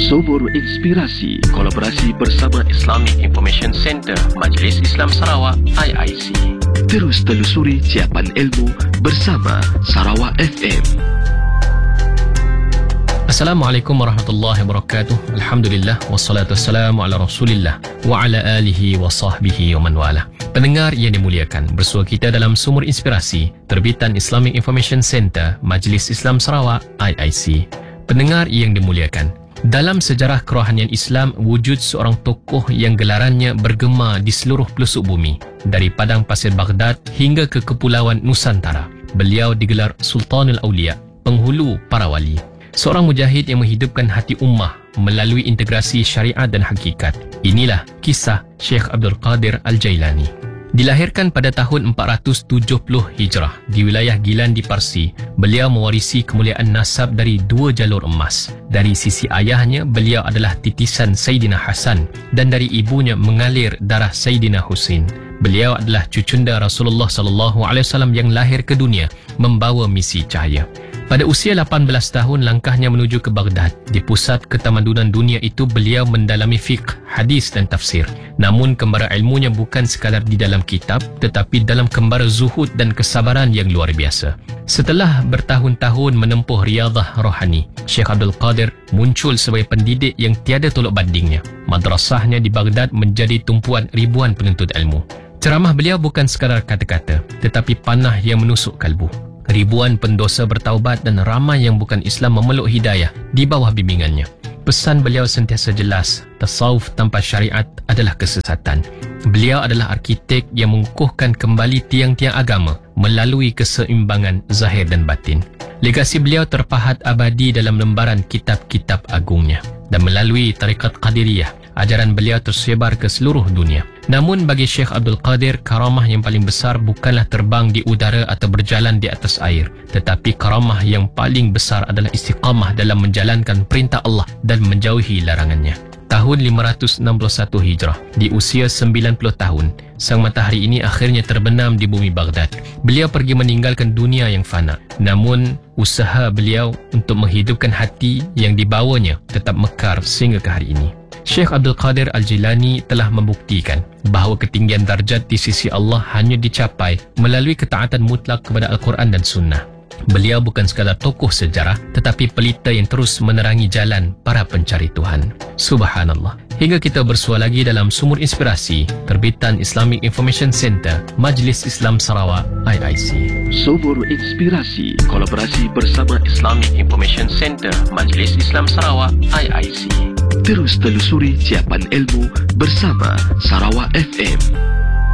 Sumur Inspirasi, kolaborasi bersama Islamic Information Center Majlis Islam Sarawak IIC. Terus telusuri ciapan ilmu bersama Sarawak FM. Assalamualaikum warahmatullahi wabarakatuh. Alhamdulillah wassalatu wassalamu ala Rasulillah wa ala alihi wa sahbihi wa man wala. Pendengar yang dimuliakan, bersua kita dalam Sumur Inspirasi terbitan Islamic Information Center Majlis Islam Sarawak IIC. Pendengar yang dimuliakan, dalam sejarah kerohanian Islam, wujud seorang tokoh yang gelarannya bergema di seluruh pelosok bumi, dari padang pasir Baghdad hingga ke kepulauan Nusantara. Beliau digelar Sultanul Aulia, penghulu para wali. Seorang mujahid yang menghidupkan hati ummah melalui integrasi syariat dan hakikat. Inilah kisah Syekh Abdul Qadir Al-Jailani. Dilahirkan pada tahun 470 Hijrah di wilayah Gilan di Parsi, beliau mewarisi kemuliaan nasab dari dua jalur emas. Dari sisi ayahnya, beliau adalah titisan Sayyidina Hasan, dan dari ibunya mengalir darah Sayyidina Husain. Beliau adalah cucunda Rasulullah SAW yang lahir ke dunia membawa misi cahaya. Pada usia 18 tahun, langkahnya menuju ke Baghdad. Di pusat ketamadunan dunia itu, beliau mendalami fiqh, hadis dan tafsir. Namun kembara ilmunya bukan sekadar di dalam kitab, tetapi dalam kembara zuhud dan kesabaran yang luar biasa. Setelah bertahun-tahun menempuh riadah rohani, Syekh Abdul Qadir muncul sebagai pendidik yang tiada tolak bandingnya. Madrasahnya di Baghdad menjadi tumpuan ribuan penuntut ilmu. Ceramah beliau bukan sekadar kata-kata, tetapi panah yang menusuk kalbu. Ribuan pendosa bertaubat dan ramai yang bukan Islam memeluk hidayah di bawah bimbingannya. Pesan beliau sentiasa jelas, tasawuf tanpa syariat adalah kesesatan. Beliau adalah arkitek yang mengukuhkan kembali tiang-tiang agama melalui keseimbangan zahir dan batin. Legasi beliau terpahat abadi dalam lembaran kitab-kitab agungnya, dan melalui tarikat Qadiriyah, ajaran beliau tersebar ke seluruh dunia. Namun bagi Syekh Abdul Qadir, karamah yang paling besar bukanlah terbang di udara atau berjalan di atas air, tetapi karamah yang paling besar adalah istiqamah dalam menjalankan perintah Allah dan menjauhi larangannya. Tahun 561 Hijrah, di usia 90 tahun, sang matahari ini akhirnya terbenam di bumi Baghdad. Beliau pergi meninggalkan dunia yang fana. Namun, usaha beliau untuk menghidupkan hati yang dibawanya tetap mekar sehingga ke hari ini. Syekh Abdul Qadir Al-Jailani telah membuktikan bahawa ketinggian darjat di sisi Allah hanya dicapai melalui ketaatan mutlak kepada Al-Quran dan Sunnah. Beliau bukan sekadar tokoh sejarah, tetapi pelita yang terus menerangi jalan para pencari Tuhan. Subhanallah. Hingga kita bersua lagi dalam Sumur Inspirasi terbitan Islamic Information Center Majlis Islam Sarawak IIC. Sumur Inspirasi, kolaborasi bersama Islamic Information Center Majlis Islam Sarawak IIC. Terus telusuri ciapan ilmu bersama Sarawak FM.